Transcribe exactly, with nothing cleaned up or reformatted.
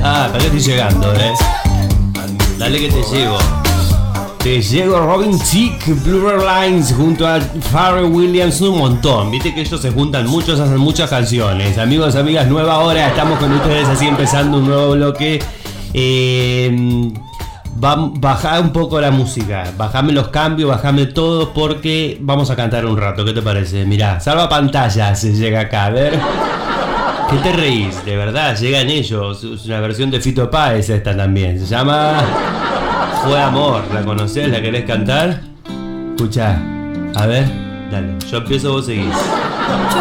Ah, ¿para qué estoy llegando, eh? Dale que te llego. Te llego Robin Thicke, Blur Lines junto a Pharrell Williams, un montón. Viste que ellos se juntan muchos, hacen muchas canciones. Amigos, amigas, nueva hora, estamos con ustedes así empezando un nuevo bloque. Eh, Bajá un poco la música, bajame los cambios, bajame todo porque vamos a cantar un rato. ¿Qué te parece? Mirá, salva pantallas se llega acá, a ver. ¿Qué te reís? De verdad, llegan ellos. Es una versión de Fito Páez esta también. Se llama Fue Amor. ¿La conocés? ¿La querés cantar? Escuchá, a ver, dale. Yo empiezo, vos seguís. Yo